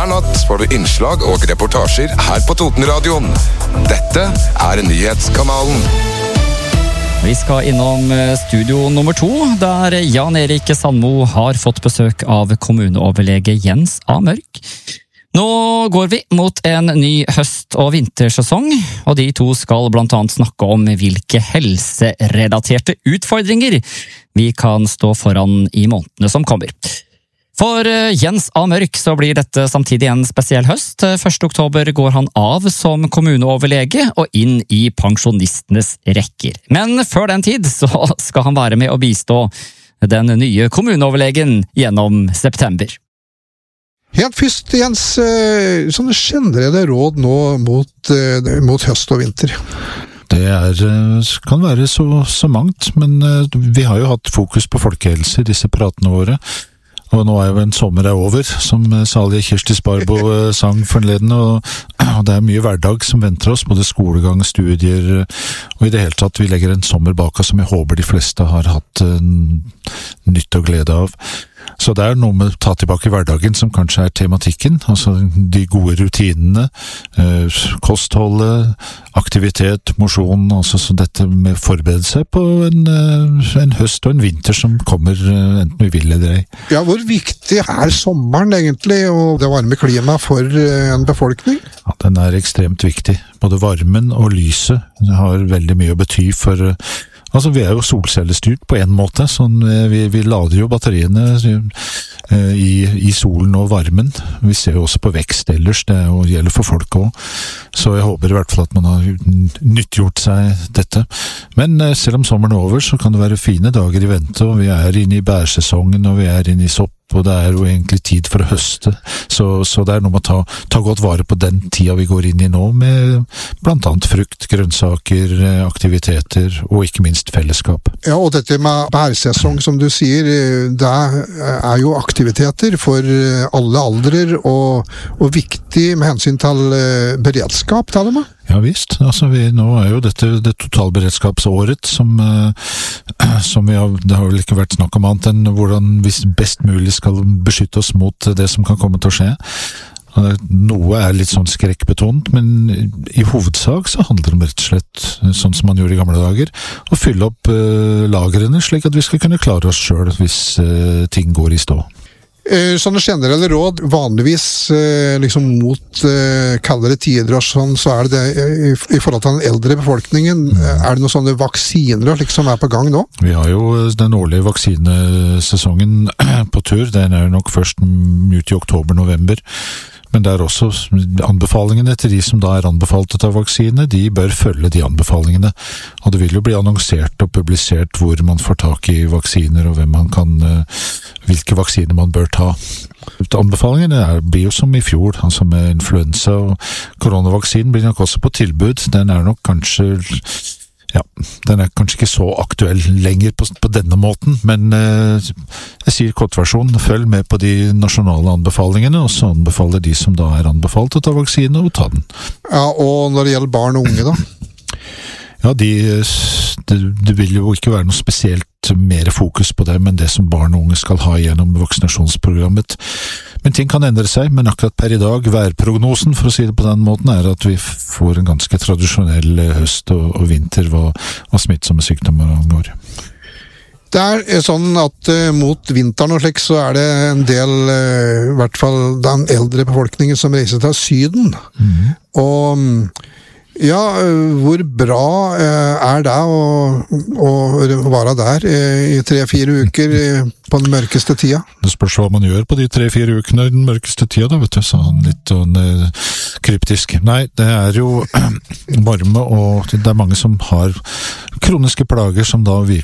Hver natt får du innslag og reportasjer her på Totenradioen. Dette Nyhetskanalen. Vi skal innom studio nummer 2, der Jan Erik Sandmo har fått besøk av kommuneoverlege Jens A. Mørk. Nå går vi mot en ny høst- og vintersesong, og de to skal blant annet snakke om hvilke helserelaterte utfordringer vi kan stå foran i månedene som kommer. For Jens A. Mørk så blir dette samtidig en spesiell høst. 1. oktober går han av som kommuneoverlege og inn i pensjonistenes rekker. Men før den tid så skal han være med å bistå den nye kommuneoverlegen gjennom september. Helt først, Jens, sånne generelle råd nå mot høst og vinter. Det kan være så mangt, men vi har jo hatt fokus på folkehelse i disse pratene våre. Og nå jo en sommer over, som salige Kirsti Sparbo sang forleden, og det mye hverdag som venter oss, både skolegang, studier, og i det hele tatt vi legger en sommer bak oss som jeg håper de fleste har hatt nytt og glede av. Så det noe med å ta tilbake hverdagen som kanskje tematikken, altså de gode rutinene, kostholdet, aktivitet, mosjon, altså så dette med å forberede seg på en høst og en vinter som kommer enten vi vil eller ei. Ja, hvor viktig sommeren egentlig, og det varme klimaet for en befolkning? Ja, den ekstremt viktig. Både varmen og lyset har veldig mye å bety for. Altså, vi jo solcellestyrt på en måte, sånn vi lader jo batteriene i solen og varmen. Vi ser jo også på vekst ellers, det gjelder for folk også. Så jeg håper i hvert fall at man har nyttgjort seg dette. Men selv om sommeren over, så kan det være fine dager i vente, og vi inne i bærsesongen, og vi inne i sopp, og det jo egentlig tid for å høste. Så det noe med å ta godt vare på den tida vi går inn i nå, med blant annet frukt, grønnsaker, aktiviteter, og ikke minst fellesskap. Ja, og dette med bærsesong, som du sier, det jo aktiviteter for alle aldrer, og viktig med hensyn til beredskap, taler man? Ja visst, altså nå jo dette det totalberedskapsåret som det har vel ikke vært snakk om annet enn hvordan vi best mulig skal beskytte oss mot det som kan komme til å skje. Noe litt sånn skrekkbetont, men i hovedsak så handler det om rett og slett, sånn som man gjorde i gamle dager, å fylle opp lagrene slik at vi skal kunne klare oss selv hvis ting går i stå. Sånne generelle råd, vanligvis liksom mot kaldere tider og sånn, så det i forhold til den eldre befolkningen. Det noen sånne vaksiner liksom på gang nå? Vi har jo den årlige vaksinesesongen på tur. Den jo nok først ut i oktober-november. Men det også anbefalingene til de som da anbefalt å ta vaksine, de bør følge de anbefalingene. Og det vil jo bli annonsert og publisert hvor man får tak i vaksiner, og hvilke vaksiner man bør ta. Anbefalingene blir jo som i fjor, altså med influensa, og koronavaksinen blir nok også på tilbud. Den nok kanskje... Ja, den kanskje ikke så aktuell lenger på denne måten, men jeg sier kortversjon, følg med på de nasjonale anbefalingene, og så anbefaler de som da anbefalt å ta vaksine, å ta den. Ja, og når det gjelder barn og unge da? Ja, det vil jo ikke være noe spesielt mer fokus på det, men det som barn og unge skal ha gjennom vaksinasjonsprogrammet. Men ting kan endre seg, men akkurat per i dag, værprognosen, for å si det på den måten, at vi får en ganske tradisjonell høst og vinter hva smittsomme sykdommer angår. Det sånn at mot vinteren og slik, så det en del, i hvert fall den eldre befolkningen som reiser til Syden. Og ja, hvor bra det å være der i 3-4 uker på den mørkeste tida? Det spørs hva man gjør på de 3-4 ukene i den mørkeste tida, da, vet du, sa han litt kryptisk. Nei, det jo varme, og det mange som har kroniske plager som da virkelig